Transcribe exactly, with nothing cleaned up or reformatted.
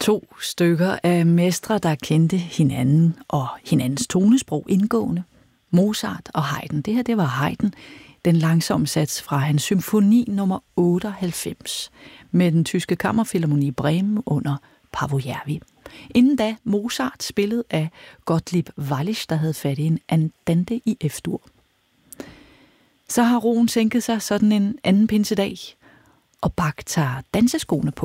To stykker af mestre, der kendte hinanden og hinandens tonesprog indgående. Mozart og Haydn. Det her, det var Haydn, den langsomme sats fra hans symfoni nummer otteoghalvfems med den tyske kammerfilharmoni Bremen under Paavo Järvi. Inden da Mozart spillet af Gottlieb Wallisch, der havde fat i en andante i F-dur. Så har roen sænket sig sådan en anden pinsedag, og Bach tager danseskoene på.